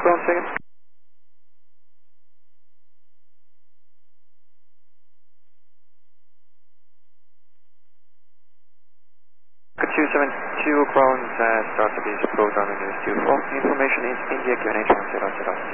ground second. 272 ground, start to be approach on the news 24. Information is India QNH 1006.